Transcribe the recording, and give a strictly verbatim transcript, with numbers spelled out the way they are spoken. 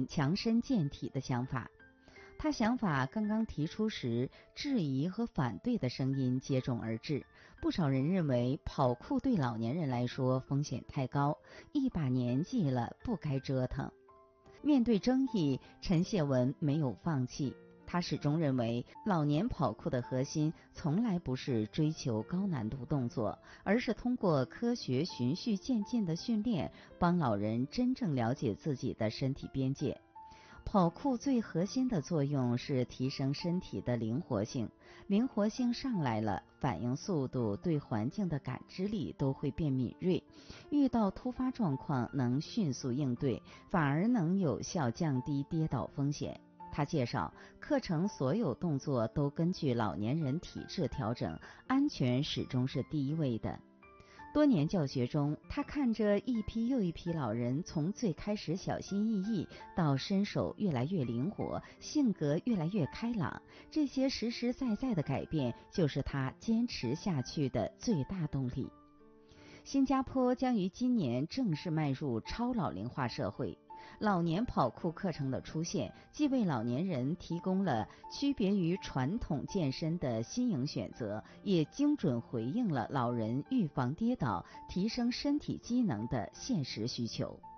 人强身健体的想法。他想法刚刚提出时，质疑和反对的声音接踵而至。不少人认为跑酷对老年人来说风险太高，一把年纪了不该折腾。面对争议，陈谢文没有放弃。他始终认为，老年跑酷的核心从来不是追求高难度动作，而是通过科学循序渐进的训练，帮老人真正了解自己的身体边界。跑酷最核心的作用是提升身体的灵活性，灵活性上来了，反应速度、对环境的感知力都会变敏锐，遇到突发状况能迅速应对，反而能有效降低跌倒风险。他介绍，课程所有动作都根据老年人体质调整，安全始终是第一位的。多年教学中，他看着一批又一批老人从最开始小心翼翼到身手越来越灵活，性格越来越开朗，这些实实在在的改变就是他坚持下去的最大动力。新加坡将于今年正式迈入超老龄化社会，老年跑酷课程的出现，既为老年人提供了区别于传统健身的新颖选择，也精准回应了老人预防跌倒、提升身体机能的现实需求。